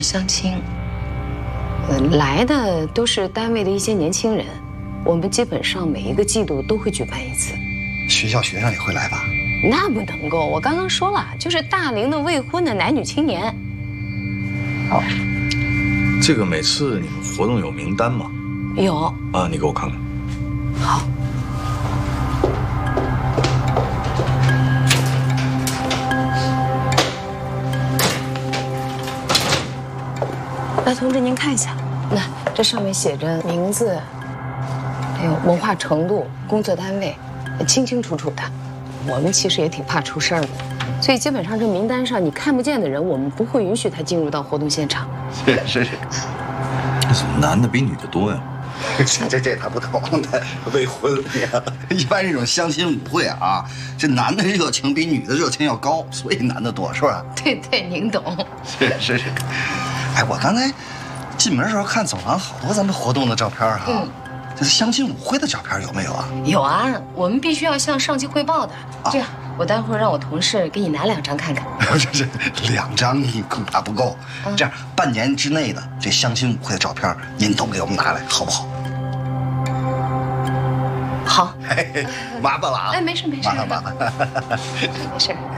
相亲，来的都是单位的一些年轻人，我们基本上每一个季度都会举办一次。 学校学生也会来吧？ 那不能够，我刚刚说了，就是大龄的未婚的男女青年。 好， 这个每次你们活动有名单吗？ 有啊，你给我看看。 好。来，同志您看一下，那这上面写着名字，还有文化程度、工作单位，清清楚楚的。我们其实也挺怕出事儿的，所以基本上这名单上你看不见的人，我们不会允许他进入到活动现场。 是。 那怎么男的比女的多呀？ 这他不懂的，未婚呀。一般这种相亲舞会啊，这男的热情比女的热情要高，所以男的多，是吧？ 对，您懂。 是。哎，我刚才进门的时候看走廊好多咱们活动的照片哈。这相亲舞会的照片有没有啊？ 有啊，我们必须要向上级汇报的。这样，我待会儿让我同事给你拿2张看看。 这2张恐怕不够。这样，半年之内的这相亲舞会的照片，您都给我们拿来，好不好？ 好。 麻烦了啊！ 哎，没事。 麻烦。 没事。